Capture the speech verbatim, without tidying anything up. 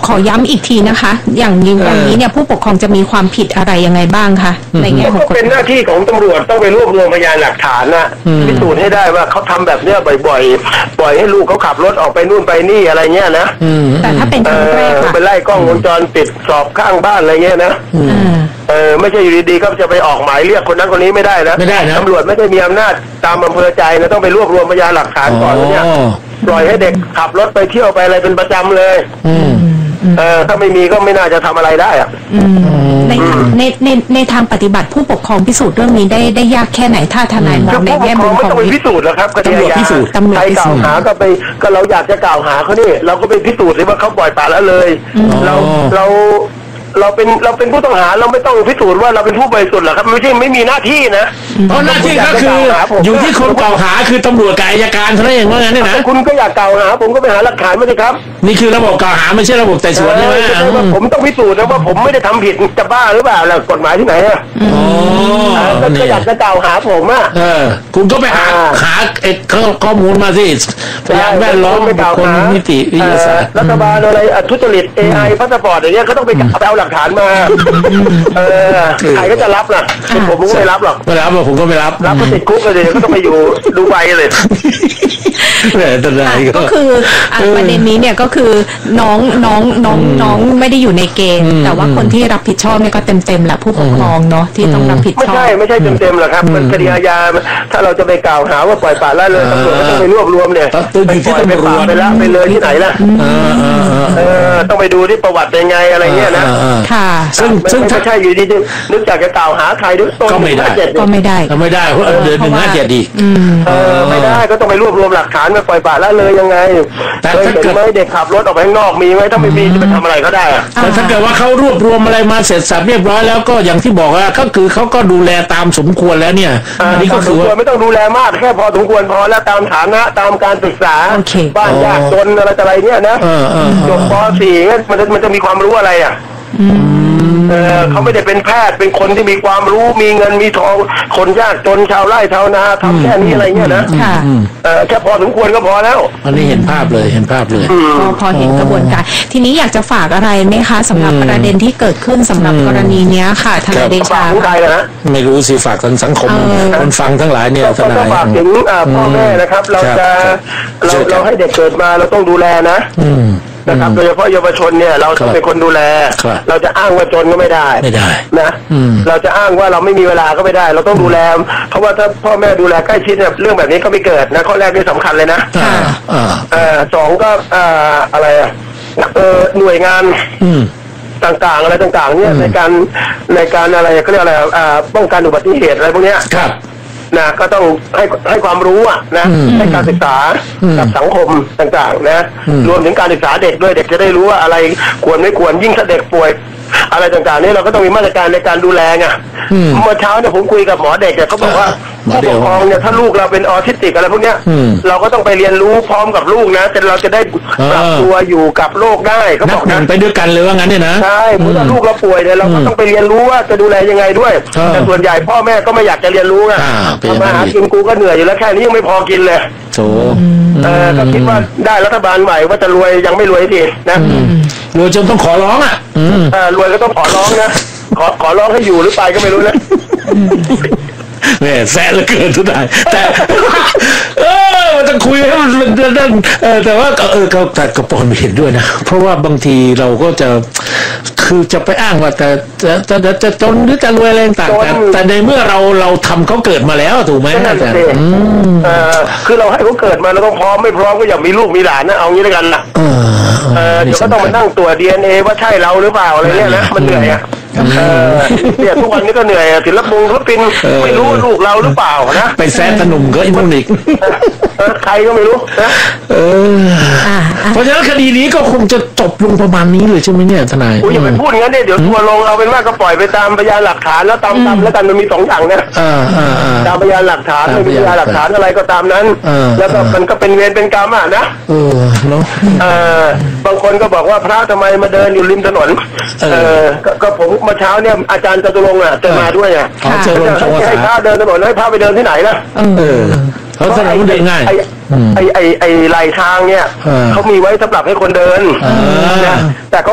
ขอย้ำอีกทีนะคะอย่างอย่างนี้เนี่ยผู้ปกครองจะมีความผิดอะไรยังไงบ้างคะในแง่ของกฎหมายเป็นหน้าที่ของตำรวจต้องไปรวบรวมพยานหลักฐานนะพิสูจน์ให้ได้ว่าเขาทำแบบเนี้ยบ่อยๆปล่อยให้ลูกเขาขับรถออกไปนู่นไปนี่อะไรเงี้ยนะแต่ถ้าเป็นครั้งแรกไปไล่กล้องวงจรปิดสอบข้างบ้านอะไรเงี้ยนะเออไม่ใช่อยู่ดีๆก็จะไปออกหมายเรียกคนนั้นคนนี้ไม่ได้นะไม่ได้นะตำรวจไม่ได้มีอำนาจตามอำเภอใจนะต้องไปรวบรวมพยานหลักฐานก่อนเนี่ยปล่อยให้เด็กขับรถไปเที่ยวไปอะไรเป็นประจำเลยเออถ้าไม่มีก็ไม่น่าจะทำอะไรได้อะในในในในทางปฏิบัติผู้ปกครองพิสูจน์เรื่องนี้ได้ได้ยากแค่ไหนถ้าทนายมองในแง่มุมของไม่ต้องไปพิสูจน์แล้วครับตำรวจพิสูจน์ใครกล่าวหาก็ไปก็เราอยากจะกล่าวหาเขานี่เราก็ไปพิสูจน์เลยว่าเขาปล่อยปละละเลยเราเราเราเป็นเราเป็นผู้ต้องหาเราไม่ต้องพิสูจน์ว่าเราเป็นผู้บริสุทธิ์หรอกครับไม่ใช่ไม่มีหน้าที่นะเพราะหน้าที่ก็คืออยู่ที่คนกล่าวหาคือตำรวจกับอัยการเท่านั้นเองว่างั้นเนี่ยนะคุณก็อยากกล่าวหาผมก็ไปหาหลักฐานมาสิครับนี่คือระบบกล่าวหาไม่ใช่ระบบไต่สวนใช่ไหมผมต้องพิสูจน์นะว่าผมไม่ได้ทำผิดจะบ้าหรือเปล่าแล้วกฎหมายที่ไหนอ่ะอ๋อก็อยากจะกล่าวหาผมอ่ะเออคุณก็ไปหาหาเอกข้อมูลมาสิพยานแวดล้อมบุคคลนิติวิทยาศาสตร์รัฐบาลอะไรทุจริต เอ ไอ พาสปอร์ตอย่างเงี้ยเขาต้องไปเอาหลักฐานมาเออใครก็จะรับล่ะผมก็ไม่รับหรอกไม่รับหรอกผมก็ไม่รับรับก็ติดคุกเลยก็ต้องไปอยู่ดูไบเลยก็คือประเด็นนี้เนี่ยก็คือน้องน้องน้องน้องไม่ได้อยู่ในเกณฑ์แต่ว่าคนที่รับผิดชอบเนี่ยก็เต็มเต็มแหละผู้ปกครองเนาะที่ต้องรับผิดชอบไม่ใช่ไม่ใช่เต็มเต็มหรอกครับมันคดีอาญาถ้าเราจะไปกล่าวหาว่าปล่อยปละละเลยตำรวจก็ต้องไปรวบรวมเนี่ยไปปล่อยไปปราบไปละไปเลยที่ไหนล่ะเออต้องไปดูที่ประวัติเป็นไงอะไรเงี้ยนะค่ะซึ่งซึ่งถ้าใช่อยู่ดีๆนึกอยากจะกล่าวหาใครด้วยต้นก็ไม่ได้ก็ไม่ได้ก็ไม่ได้เพราะเดือนหนึ่งห้าเจ็ดดีเออไม่ได้ก็ต้องไปรวบรวมหลักฐานมาปล่อยปละละเลยยังไงเคยเห็นไหมเด็กขับรถออกไปข้างนอกมีไหมถ้าไม่มีจะไปทำอะไรเขาได้อะแต่ถ้าเกิดว่าเขารวบรวมอะไรมาเสร็จสับเรียบร้อยแล้วก็อย่างที่บอกว่าก็คือเขาก็ดูแลตามสมควรแล้วเนี่ยอันนี้ก็คือไม่ต้องดูแลมากแค่พอสมควรพอแล้วตามฐานะตามการศึกษาบ้านยากจนอะไรอะไรเนี่ยนะจบป .สี่ เนี่ยมันมันจะมีความรู้อะไรอ่ะเออเขาไม่ได้เป็นแพทย์เป็นคนที่มีความรู้มีเงินมีทองคนยากจนชาวไร่ชาวนาทำแค่นี้อะไรเงี้ยนะเออแค่พอสมควรก็พอแล้วอันนี้เห็นภาพเลยเห็นภาพเลยพอพอเห็นกระบวนการทีนี้อยากจะฝากอะไรไหมคะสำหรับประเด็นที่เกิดขึ้นสำหรับกรณีเนี้ยค่ะทนายเดชาไม่รู้สิฝากทางสังคมคนฟังทั้งหลายเนี่ยทนายฝากถึงพ่อแม่นะครับเราจะเราเราให้เด็กเกิดมาเราต้องดูแลนะนะครับโดยเฉพาะเยาวชนเนี่ยเราต้องเป็นคนดูแลเราจะอ้างว่าจนก็ไม่ได้ไม่ได้นะเราจะอ้างว่าเราไม่มีเวลาก็ไม่ได้เราต้องดูแลเพราะว่าถ้าพ่อแม่ดูแลใกล้ชิดเนี่ยเรื่องแบบนี้ก็ไม่เกิดนะข้อแรกนี่สำคัญเลยนะสองก็อะไรอ่ะหน่วยงานต่างๆอะไรต่างๆเนี่ยในการในการอะไรเขาเรียกอะไรป้องกันอุบัติเหตุอะไรพวกเนี้ยนะก็ต้องให้ให้ความรู้อ่ะนะให้การศึกษากับสังคมต่างๆนะรวมถึงการศึกษาเด็กด้วยเด็กจะได้รู้ว่าอะไรควรไม่ควรยิ่งถ้าเด็กป่วยอะไรต่างๆนี่เราก็ต้องมีมาตรการในการดูแลไงเมื่อเช้าเนี่ยผมคุยกับหมอเด็กเนี่ยเขาบอกว่าผู้ปกครองเนี่ยถ้าลูกเราเป็นออทิสติกอะไรพวกเนี้ยเราก็ต้องไปเรียนรู้พร้อมกับลูกนะแต่เราจะได้ปรับตัวอยู่กับโลกได้เขาบอกนะไปด้วยกันเลยว่างั้นเนี่ยนะใช่เมื่อลูกเราป่วยเนี่ยเราก็ต้องไปเรียนรู้ว่าจะดูแลยังไงด้วยแต่ส่วนใหญ่พ่อแม่ก็ไม่อยากจะเรียนรู้ไงทำมาหากินกูก็เหนื่อยอยู่แล้วแค่นี้ยังไม่พอกินเลยโธ่เออก็คิดว่าได้รัฐบาลใหม่ว่าจะรวยยังไม่รวยทีนะรวยจนต้องขอร้องอ่ะเออรวยก็ต้องขอร้องนะขอขอร้องให้อยู่หรือไปก็ไม่รู้นะแม่แซ่เหลือเกินทุกท่านแต่เออมันจะคุยให้มันเรื่องเออแต่ว่าเออก็แต่กระปอนไม่เห็นด้วยนะเพราะว่าบางทีเราก็จะคือจะไปอ้างว่าแต่จะจะจะจนหรือจะรวยอะไรต่างแต่แต่ในเมื่อเราเราทำเขาเกิดมาแล้วถูกไหมอาจารย์เออคือเราให้เขาเกิดมาเราต้องพร้อมไม่พร้อมก็อย่ามีลูกมีหลานนะเอางี้ด้วยกันนะเออเดี๋ยวก็ต้องมานั่งตรวจ ดี เอ็น เอ ว่าใช่เราหรือเปล่าอะไรเนี่ยนะมันเหนื่อยอ่ะเนี่ยทุกวันนี้ก็เหนื่อยศิลปินศิลปินไม่รู้ลูกเราหรือเปล่านะไปแซะขนมก็อินนิกใครก็ไม่รู้นะเพราะฉะนั้นคดีนี้ก็คงจะจบลงประมาณนี้เลยใช่ไหมเนี่ยทนายอย่าไปพูดงั้นเนี่ยเดี๋ยวทัวลงเอาเป็นว่าก็ปล่อยไปตามพยานหลักฐานแล้วตามตามแล้วกันมันมีสองอย่างนะตามพยานหลักฐานไม่มีพยานหลักฐานอะไรก็ตามนั้นแล้วก็มันก็เป็นเวรเป็นกรรมอ่ะนะเออเนาะบางคนก็บอกว่าพระทำไมมาเดินอยู่ริมถนนเออก็ผมเมื่อเช้าเนี่ยอาจารย์จตุรงค์อ่ะจะมาด้วยไงจะให้พระเดินถนนให้พระไปเดินที่ไหนล่ะเออเขาแสดงว่าเดินง่ายไอ้ไอ้ไอ้ไหลทางเนี่ยเขามีไว้สำหรับให้คนเดินนะแต่เขา